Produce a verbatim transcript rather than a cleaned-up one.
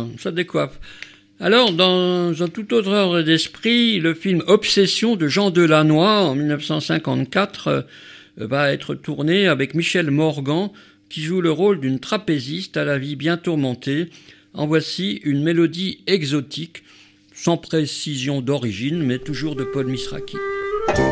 ça, ça décoiffe. Alors, dans un tout autre ordre d'esprit, le film Obsession de Jean Delannoy, en dix-neuf cent cinquante-quatre, euh, va être tourné avec Michel Morgan, qui joue le rôle d'une trapéziste à la vie bien tourmentée. En voici une mélodie exotique, sans précision d'origine, mais toujours de Paul Misraki.